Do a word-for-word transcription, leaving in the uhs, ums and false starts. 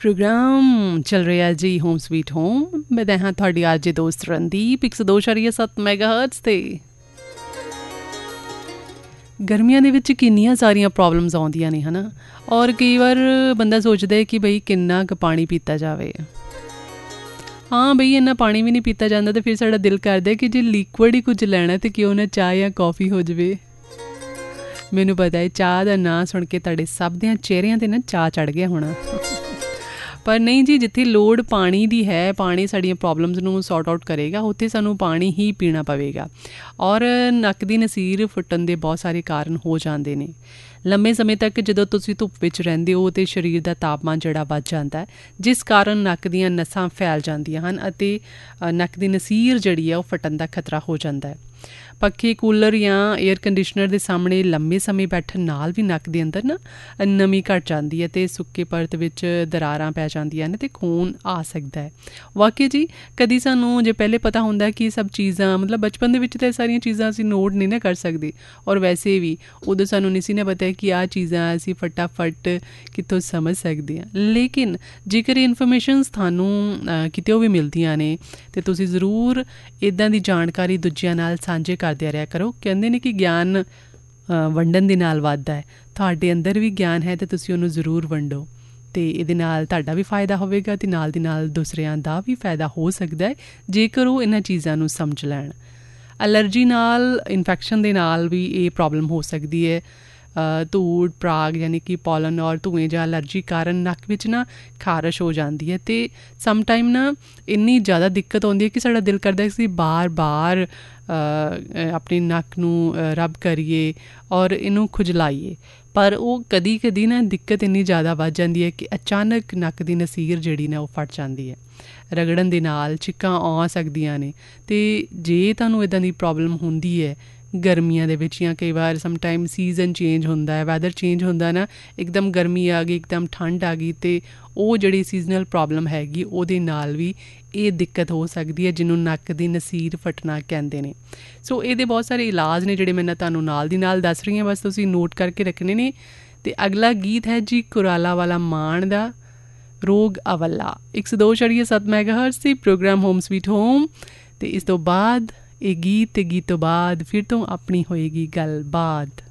Programme चल रहा जी home sweet home. मैं हाँ थोड़ी आज दोस्त रणदीप एक सौ दो शरीय सत्त मैगाहर्ट्ज़ ते गर्मियां ਦੇ ਵਿੱਚ ਕਿੰਨੀਆਂ ਸਾਰੀਆਂ ਪ੍ਰੋਬਲਮਸ ਆਉਂਦੀਆਂ ਨੇ ਹਨਾ। ਔਰ ਕਈ ਵਾਰ ਬੰਦਾ ਸੋਚਦਾ ਹੈ ਕਿ ਬਈ ਕਿੰਨਾ ਕੁ ਪਾਣੀ ਪੀਤਾ ਜਾਵੇ। ਹਾਂ ਬਈ ਇੰਨਾ ਪਾਣੀ ਵੀ ਨਹੀਂ ਪੀਤਾ ਜਾਂਦਾ, ਤਾਂ ਫਿਰ ਸਾਡਾ ਦਿਲ ਕਰਦਾ ਕਿ ਜੇ ਲਿਕੁਇਡ ਹੀ ਕੁਝ ਲੈਣਾ ਤਾਂ ਕਿਉਂ ਨਾ ਚਾਹ ਜਾਂ ਕੌਫੀ ਹੋ ਜਾਵੇ। ਮੈਨੂੰ ਪਤਾ ਹੈ ਚਾਹ ਦਾ ਨਾਂ ਸੁਣ ਕੇ ਤੁਹਾਡੇ ਸਭ ਦਿਆਂ ਚਿਹਰਿਆਂ 'ਤੇ ਨਾ ਚਾਹ ਚੜ੍ਹ ਗਿਆ ਹੋਣਾ। ਪਰ ਨਹੀਂ ਜੀ, ਜਿੱਥੇ ਲੋੜ ਪਾਣੀ ਦੀ ਹੈ, ਪਾਣੀ ਸਾਡੀਆਂ ਪ੍ਰੋਬਲਮਸ ਨੂੰ ਸੌਰਟ ਆਊਟ ਕਰੇਗਾ, ਉੱਥੇ ਸਾਨੂੰ ਪਾਣੀ ਹੀ ਪੀਣਾ ਪਵੇਗਾ। ਔਰ ਨੱਕ ਦੀ ਨਸੀਰ ਫੁੱਟਣ ਦੇ ਬਹੁਤ ਸਾਰੇ ਕਾਰਨ ਹੋ ਜਾਂਦੇ ਨੇ। ਲੰਮੇ ਸਮੇਂ ਤੱਕ ਜਦੋਂ ਤੁਸੀਂ ਧੁੱਪ ਵਿੱਚ ਰਹਿੰਦੇ ਹੋ ਤਾਂ ਸਰੀਰ ਦਾ ਤਾਪਮਾਨ ਜਿਹੜਾ ਵੱਧ ਜਾਂਦਾ ਹੈ, ਜਿਸ ਕਾਰਨ ਨੱਕ ਦੀਆਂ ਨਸਾਂ ਫੈਲ ਜਾਂਦੀਆਂ ਹਨ ਅਤੇ ਨੱਕ ਦੀ ਨਸੀਰ ਜਿਹੜੀ ਹੈ ਉਹ ਫਟਣ ਦਾ ਖਤਰਾ ਹੋ ਜਾਂਦਾ ਹੈ। ਪੱਖੇ, ਕੂਲਰ ਜਾਂ ਏਅਰ ਕੰਡੀਸ਼ਨਰ ਦੇ ਸਾਹਮਣੇ ਲੰਮੇ ਸਮੇਂ ਬੈਠਣ ਨਾਲ ਵੀ ਨੱਕ ਦੇ ਅੰਦਰ ਨਾ ਨਮੀ ਘੱਟ ਜਾਂਦੀ ਹੈ ਅਤੇ ਸੁੱਕੇ ਪਰਤ ਵਿੱਚ ਦਰਾਰਾਂ ਪੈ ਜਾਂਦੀਆਂ ਨੇ ਅਤੇ ਖੂਨ ਆ ਸਕਦਾ ਹੈ। ਵਾਕਈ ਜੀ, ਕਦੀ ਸਾਨੂੰ ਜੇ ਪਹਿਲੇ ਪਤਾ ਹੁੰਦਾ ਕਿ ਸਭ ਚੀਜ਼ਾਂ ਮਤਲਬ ਬਚਪਨ ਦੇ ਵਿੱਚ ਤਾਂ ਇਹ ਸਾਰੀਆਂ ਚੀਜ਼ਾਂ ਅਸੀਂ ਨੋਟ ਨਹੀਂ ਨਾ ਕਰ ਸਕਦੇ, ਔਰ ਵੈਸੇ ਵੀ ਉਦੋਂ ਸਾਨੂੰ ਨਹੀਂ ਸੀ ਨਾ ਪਤਾ ਕਿ ਆਹ ਚੀਜ਼ਾਂ ਅਸੀਂ ਫਟਾਫਟ ਕਿੱਥੋਂ ਸਮਝ ਸਕਦੇ ਹਾਂ। ਲੇਕਿਨ ਜੇਕਰ ਇਹ ਇਨਫੋਰਮੇਸ਼ਨਸ ਤੁਹਾਨੂੰ ਕਿਤੇ ਵੀ ਮਿਲਦੀਆਂ ਨੇ ਤਾਂ ਤੁਸੀਂ ਜ਼ਰੂਰ ਇੱਦਾਂ ਦੀ ਜਾਣਕਾਰੀ ਦੂਜਿਆਂ ਨਾਲ ਸਾਂਝੇ ਕਰਦਿਆਂ ਰਿਹਾ ਕਰੋ। ਕਹਿੰਦੇ ਨੇ ਕਿ ਗਿਆਨ ਵੰਡਣ ਦੇ ਨਾਲ ਵੱਧਦਾ ਹੈ। ਤੁਹਾਡੇ ਅੰਦਰ ਵੀ ਗਿਆਨ ਹੈ ਅਤੇ ਤੁਸੀਂ ਉਹਨੂੰ ਜ਼ਰੂਰ ਵੰਡੋ, ਅਤੇ ਇਹਦੇ ਨਾਲ ਤੁਹਾਡਾ ਵੀ ਫਾਇਦਾ ਹੋਵੇਗਾ ਅਤੇ ਨਾਲ ਦੀ ਨਾਲ ਦੂਸਰਿਆਂ ਦਾ ਵੀ ਫਾਇਦਾ ਹੋ ਸਕਦਾ ਹੈ ਜੇਕਰ ਉਹ ਇਹਨਾਂ ਚੀਜ਼ਾਂ ਨੂੰ ਸਮਝ ਲੈਣ। ਐਲਰਜੀ ਨਾਲ, ਇਨਫੈਕਸ਼ਨ ਦੇ ਨਾਲ ਵੀ ਇਹ ਪ੍ਰੋਬਲਮ ਹੋ ਸਕਦੀ ਹੈ। ਧੂੜ, ਪਰਾਗ ਯਾਨੀ ਕਿ ਪੋਲਨ ਔਰ ਧੂਏ ਜਾਂ ਐਲਰਜੀ ਕਾਰਨ ਨੱਕ ਵਿੱਚ ਨਾ ਖਾਰਸ਼ ਹੋ ਜਾਂਦੀ ਹੈ ਅਤੇ ਸਮਟਾਈਮ ਨਾ ਇੰਨੀ ਜ਼ਿਆਦਾ ਦਿੱਕਤ ਆਉਂਦੀ ਹੈ ਕਿ ਸਾਡਾ ਦਿਲ ਕਰਦਾ ਕਿ ਅਸੀਂ ਬਾਰ ਬਾਰ ਆਪਣੀ ਨੱਕ ਨੂੰ ਰਬ ਕਰੀਏ ਔਰ ਇਹਨੂੰ ਖੁਜਲਾਈਏ। ਪਰ ਉਹ ਕਦੀ ਕਦੀ ਨਾ ਦਿੱਕਤ ਇੰਨੀ ਜ਼ਿਆਦਾ ਵੱਧ ਜਾਂਦੀ ਹੈ ਕਿ ਅਚਾਨਕ ਨੱਕ ਦੀ ਨਸੀਰ ਜਿਹੜੀ ਨਾ ਉਹ ਫਟ ਜਾਂਦੀ ਹੈ। ਰਗੜਨ ਦੇ ਨਾਲ ਛਿੱਕਾਂ ਆ ਸਕਦੀਆਂ ਨੇ। ਅਤੇ ਜੇ ਤੁਹਾਨੂੰ ਇੱਦਾਂ ਦੀ ਪ੍ਰੋਬਲਮ ਹੁੰਦੀ ਹੈ ਗਰਮੀਆਂ ਦੇ ਵਿੱਚ, ਜਾਂ ਕਈ ਵਾਰ ਸਮਟਾਈਮ ਸੀਜ਼ਨ ਚੇਂਜ ਹੁੰਦਾ ਹੈ, ਵੈਦਰ ਚੇਂਜ ਹੁੰਦਾ ਨਾ, ਇੱਕਦਮ ਗਰਮੀ ਆ ਗਈ, ਇੱਕਦਮ ਠੰਡ ਆ ਗਈ, ਅਤੇ ਉਹ ਜਿਹੜੀ ਸੀਜ਼ਨਲ ਪ੍ਰੋਬਲਮ ਹੈਗੀ ਉਹਦੇ ਨਾਲ ਵੀ ਇਹ ਦਿੱਕਤ ਹੋ ਸਕਦੀ ਹੈ, ਜਿਹਨੂੰ ਨੱਕ ਦੀ ਨਸੀਰ ਫਟਣਾ ਕਹਿੰਦੇ ਨੇ। ਸੋ ਇਹਦੇ ਬਹੁਤ ਸਾਰੇ ਇਲਾਜ ਨੇ ਜਿਹੜੇ ਮੈਂ ਤੁਹਾਨੂੰ ਨਾਲ ਦੀ ਨਾਲ ਦੱਸ ਰਹੀ ਹਾਂ, ਬਸ ਤੁਸੀਂ ਨੋਟ ਕਰਕੇ ਰੱਖਣੇ ਨੇ। ਅਤੇ ਅਗਲਾ ਗੀਤ ਹੈ ਜੀ ਕੁਰਾਲਾ ਵਾਲਾ ਮਾਣ ਦਾ ਰੋਗ ਅਵੱਲਾ, ਇੱਕ ਸੌ ਦੋ ਛੜੀਏ ਸੱਤ ਮੈਗਾਹਰਟਜ਼ ਸੀ ਪ੍ਰੋਗਰਾਮ ਹੋਮ ਸਵੀਟ ਹੋਮ। ਅਤੇ ਇਸ ਤੋਂ ਬਾਅਦ ਇਹ ਗੀਤ ਅਤੇ ਗੀਤ ਤੋਂ ਬਾਅਦ ਫਿਰ ਤੋਂ ਆਪਣੀ ਹੋਏਗੀ ਗੱਲਬਾਤ।